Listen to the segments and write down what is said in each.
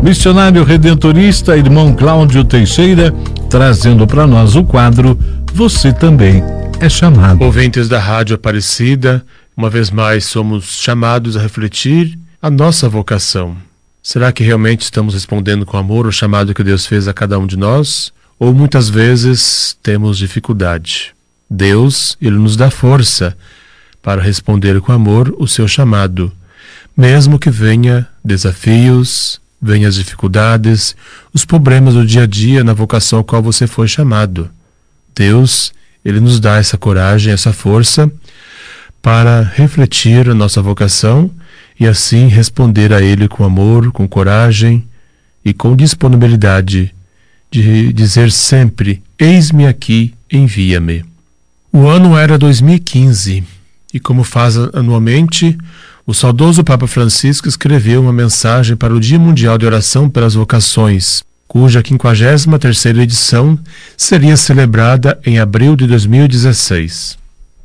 missionário redentorista, irmão Cláudio Teixeira, trazendo para nós o quadro Você Também é Chamado. Ouvintes da Rádio Aparecida, uma vez mais somos chamados a refletir a nossa vocação. Será que realmente estamos respondendo com amor o chamado que Deus fez a cada um de nós? Ou muitas vezes temos dificuldade? Deus, Ele nos dá força para responder com amor o seu chamado, mesmo que venha desafios, venha as dificuldades, os problemas do dia a dia na vocação a qual você foi chamado. Deus, Ele nos dá essa coragem, essa força para refletir a nossa vocação e assim responder a Ele com amor, com coragem e com disponibilidade de dizer sempre: eis-me aqui, envia-me. O ano era 2015 e, como faz anualmente, o saudoso Papa Francisco escreveu uma mensagem para o Dia Mundial de Oração pelas Vocações, cuja 53ª edição seria celebrada em abril de 2016.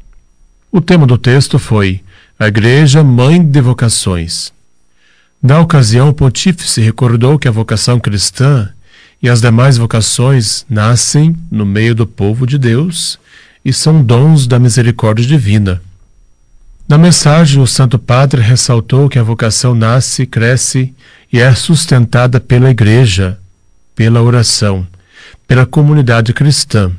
O tema do texto foi a Igreja Mãe de Vocações. Na ocasião, o pontífice recordou que a vocação cristã e as demais vocações nascem no meio do povo de Deus e são dons da misericórdia divina. Na mensagem, o Santo Padre ressaltou que a vocação nasce, cresce e é sustentada pela Igreja, pela oração, pela comunidade cristã.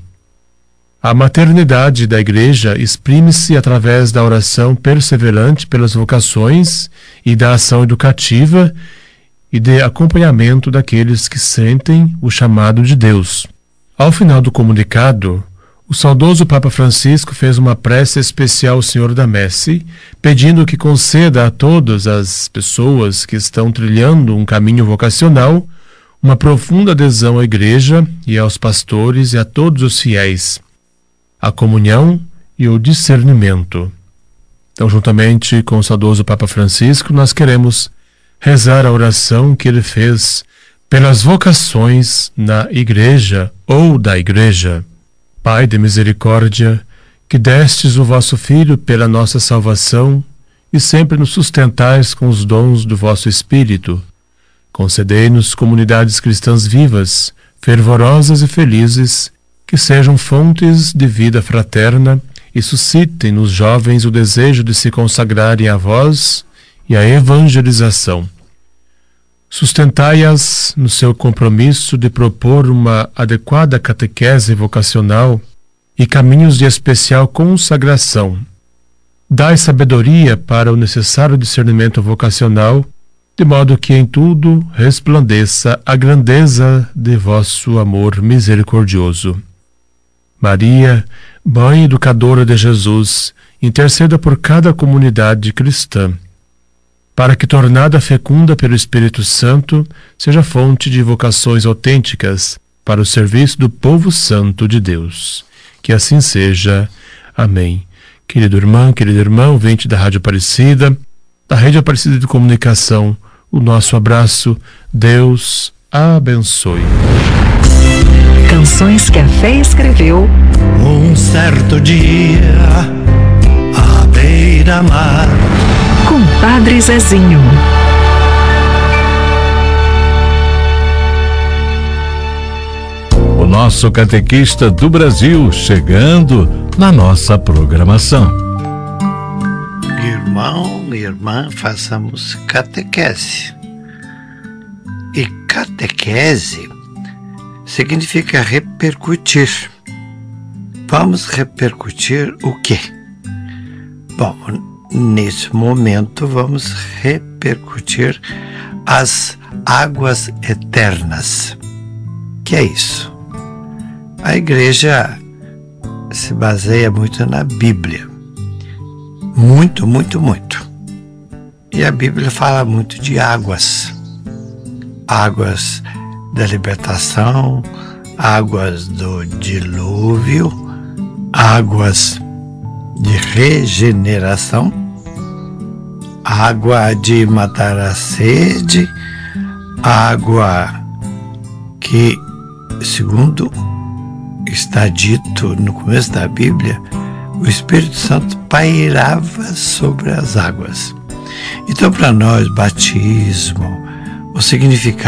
A maternidade da Igreja exprime-se através da oração perseverante pelas vocações e da ação educativa e de acompanhamento daqueles que sentem o chamado de Deus. Ao final do comunicado, o saudoso Papa Francisco fez uma prece especial ao Senhor da Messe, pedindo que conceda a todas as pessoas que estão trilhando um caminho vocacional uma profunda adesão à Igreja e aos pastores e a todos os fiéis, a comunhão e o discernimento. Então, juntamente com o saudoso Papa Francisco, nós queremos rezar a oração que ele fez pelas vocações na Igreja ou da Igreja. Pai de misericórdia, que destes o vosso Filho pela nossa salvação e sempre nos sustentais com os dons do vosso Espírito, concedei-nos comunidades cristãs vivas, fervorosas e felizes, que sejam fontes de vida fraterna e suscitem nos jovens o desejo de se consagrarem a vós e à evangelização. Sustentai-as no seu compromisso de propor uma adequada catequese vocacional e caminhos de especial consagração. Dai sabedoria para o necessário discernimento vocacional, de modo que em tudo resplandeça a grandeza de vosso amor misericordioso. Maria, Mãe Educadora de Jesus, interceda por cada comunidade cristã, para que, tornada fecunda pelo Espírito Santo, seja fonte de vocações autênticas para o serviço do povo santo de Deus. Que assim seja. Amém. Querido irmão, ouvinte da Rádio Aparecida, da Rede Aparecida de Comunicação, o nosso abraço. Deus abençoe. Canções que a fé escreveu. Um certo dia, à beira-mar, Com Padre Zezinho. O nosso catequista do Brasil chegando na nossa programação. irmão e irmã, façamos catequese. E catequese significa repercutir. Vamos repercutir o quê? Bom, nesse momento vamos repercutir as águas eternas. Que é isso? A igreja se baseia muito na Bíblia. Muito, muito, muito. E a Bíblia fala muito de águas. Águas da libertação, águas do dilúvio, águas de regeneração, água de matar a sede, água que, segundo está dito no começo da Bíblia, o Espírito Santo pairava sobre as águas. Então, para nós, batismo, o significado